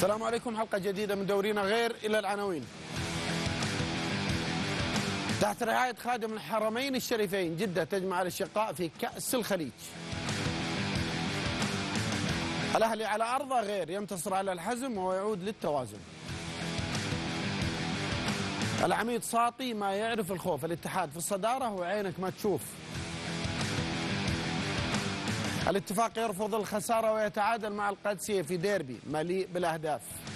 السلام عليكم. حلقة جديدة من دورينا غير. إلى العناوين. تحت رعاية خادم الحرمين الشريفين، جدة تجمع الأشقاء في كأس الخليج. الأهلي على أرضه غير، ينتصر على الحزم ويعود للتوازن. العميد ساطي ما يعرف الخوف، الاتحاد في الصدارة وعينك ما تشوف. الاتفاق يرفض الخسارة ويتعادل مع القادسية في ديربي مليء بالأهداف.